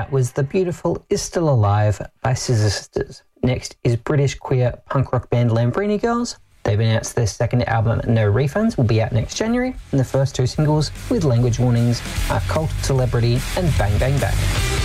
that was the beautiful Is Still Alive by Scissor Sisters. Next is British queer punk rock band Lambrini Girls. They've announced their second album, No Refunds, will be out next January, and the first two singles, with language warnings, are Cult Celebrity and Bang Bang Bang.